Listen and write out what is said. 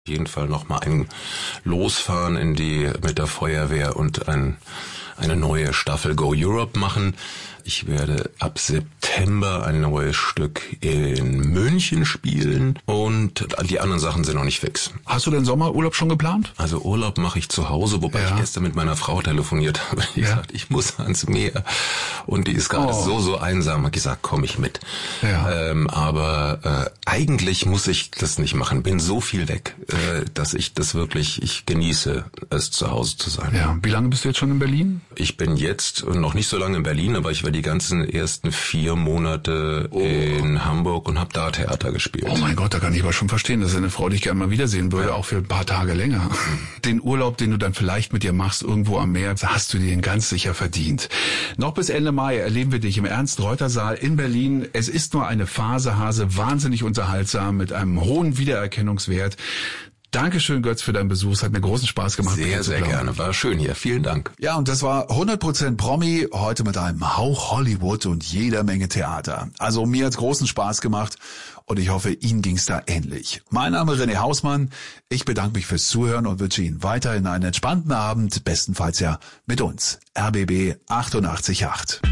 Jeden Fall noch mal ein Losfahren mit der Feuerwehr und eine neue Staffel Go Europe machen. Ich werde ab September ein neues Stück in München spielen und die anderen Sachen sind noch nicht fix. Hast du den Sommerurlaub schon geplant? Also Urlaub mache ich zu Hause, wobei ich gestern mit meiner Frau telefoniert habe. Die gesagt, ich muss ans Meer und die ist gerade so einsam. Hat gesagt, komm ich mit. Ja. Aber eigentlich muss ich das nicht machen. Bin so viel weg, dass ich genieße, es zu Hause zu sein. Ja. Wie lange bist du jetzt schon in Berlin? Ich bin jetzt noch nicht so lange in Berlin, aber ich war die ganzen ersten 4 Monate in Hamburg und habe da Theater gespielt. Oh mein Gott, da kann ich aber schon verstehen, dass eine Frau dich gerne mal wiedersehen würde, auch für ein paar Tage länger. Den Urlaub, den du dann vielleicht mit dir machst, irgendwo am Meer, hast du dir ganz sicher verdient. Noch bis Ende Mai erleben wir dich im Ernst-Reuter-Saal in Berlin. Es ist nur eine Phase, Hase, wahnsinnig unterhaltsam, mit einem hohen Wiedererkennungswert. Dankeschön, Götz, für deinen Besuch. Es hat mir großen Spaß gemacht. Sehr, sehr gerne. War schön hier. Vielen Dank. Ja, und das war 100% Promi, heute mit einem Hauch Hollywood und jeder Menge Theater. Also mir hat's großen Spaß gemacht und ich hoffe, Ihnen ging's da ähnlich. Mein Name ist René Hausmann. Ich bedanke mich fürs Zuhören und wünsche Ihnen weiterhin einen entspannten Abend, bestenfalls ja mit uns. RBB 88.8.